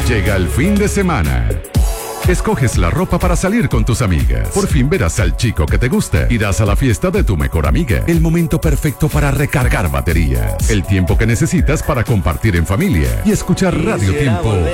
Llega el fin de semana. Escoges la ropa para salir con tus amigas. Por fin verás al chico que te gusta. Irás a la fiesta de tu mejor amiga. El momento perfecto para recargar baterías. El tiempo que necesitas para compartir en familia y escuchar Radio Tiempo